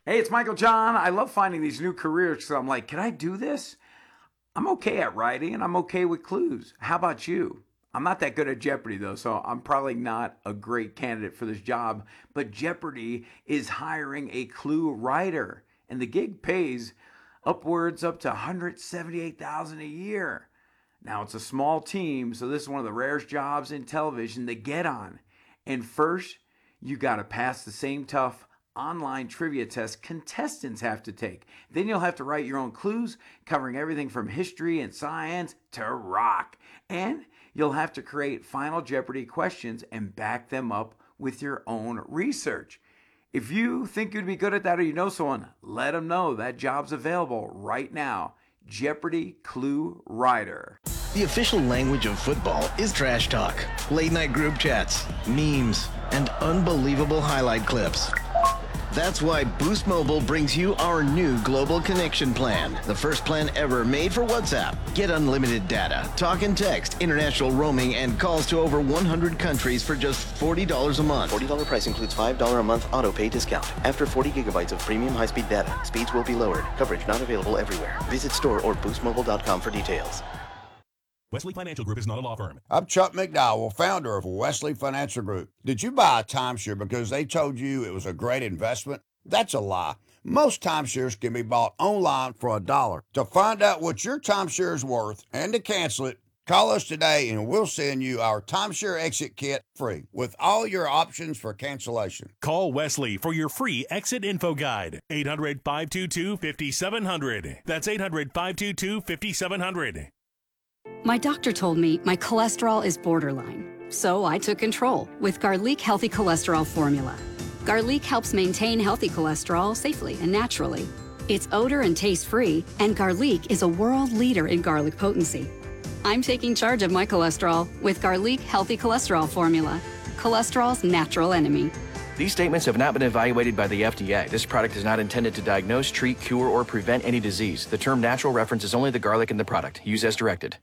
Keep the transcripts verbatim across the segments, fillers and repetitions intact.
Hey, it's Michael John. I love finding these new careers, so I'm like, can I do this? I'm okay at writing and I'm okay with clues. How about you? I'm not that good at Jeopardy though, so I'm probably not a great candidate for this job. But Jeopardy is hiring a clue writer, and the gig pays upwards up to one hundred seventy-eight thousand dollars a year. Now it's a small team, so this is one of the rarest jobs in television to get on. And first, you got to pass the same tough online trivia test contestants have to take. Then you'll have to write your own clues covering everything from history and science to rock. And you'll have to create Final Jeopardy questions and back them up with your own research. If you think you'd be good at that or you know someone, let them know that job's available right now. Jeopardy Clue Writer. The official language of football is trash talk, late night group chats, memes, and unbelievable highlight clips. That's why Boost Mobile brings you our new Global Connection plan, the first plan ever made for WhatsApp. Get unlimited data, talk and text, international roaming, and calls to over one hundred countries for just forty dollars a month. forty dollars price includes five dollars a month auto pay discount. After forty gigabytes of premium high-speed data, speeds will be lowered. Coverage not available everywhere. Visit store or boost mobile dot com for details. Wesley Financial Group is not a law firm. I'm Chuck McDowell, founder of Wesley Financial Group. Did you buy a timeshare because they told you it was a great investment? That's a lie. Most timeshares can be bought online for a dollar. To find out what your timeshare is worth and to cancel it, call us today and we'll send you our timeshare exit kit free with all your options for cancellation. Call Wesley for your free exit info guide. eight hundred, five two two, five seven zero zero. That's eight hundred, five two two, five seven zero zero. My doctor told me my cholesterol is borderline, so I took control with Garlic Healthy Cholesterol Formula. Garlic helps maintain healthy cholesterol safely and naturally. It's odor and taste-free, and Garlic is a world leader in garlic potency. I'm taking charge of my cholesterol with Garlic Healthy Cholesterol Formula, cholesterol's natural enemy. These statements have not been evaluated by the F D A. This product is not intended to diagnose, treat, cure, or prevent any disease. The term natural references only the garlic in the product. Use as directed.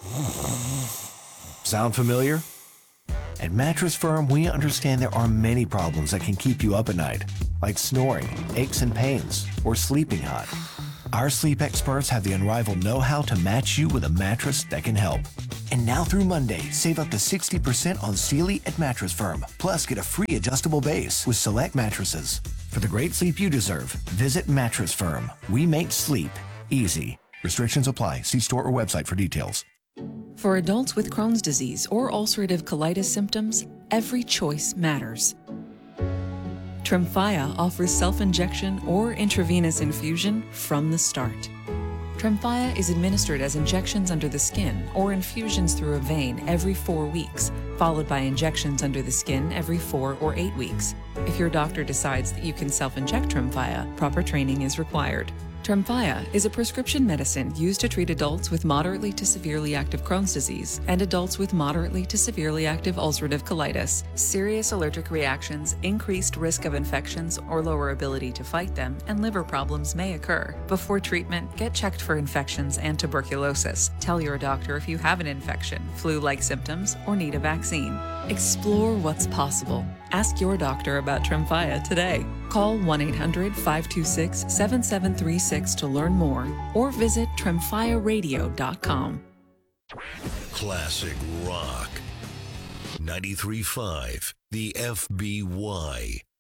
Sound familiar? At Mattress Firm, we understand there are many problems that can keep you up at night, like snoring, aches and pains, or sleeping hot. Our sleep experts have the unrivaled know-how to match you with a mattress that can help. And now through Monday, save up to sixty percent on Sealy at Mattress Firm. Plus, get a free adjustable base with select mattresses. For the great sleep you deserve, visit Mattress Firm. We make sleep easy. Restrictions apply. See store or website for details. For adults with Crohn's disease or ulcerative colitis symptoms, every choice matters. Tremfya offers self-injection or intravenous infusion from the start. Tremfya is administered as injections under the skin or infusions through a vein every four weeks, followed by injections under the skin every four or eight weeks. If your doctor decides that you can self-inject Tremfya, proper training is required. Tremfya is a prescription medicine used to treat adults with moderately to severely active Crohn's disease and adults with moderately to severely active ulcerative colitis. Serious allergic reactions, increased risk of infections or lower ability to fight them, and liver problems may occur. Before treatment, get checked for infections and tuberculosis. Tell your doctor if you have an infection, flu-like symptoms, or need a vaccine. Explore what's possible. Ask your doctor about Tremfya today. Call one eight hundred, five two six, seven seven three six to learn more or visit tremfya radio dot com. Classic rock. ninety-three point five, the F B Y.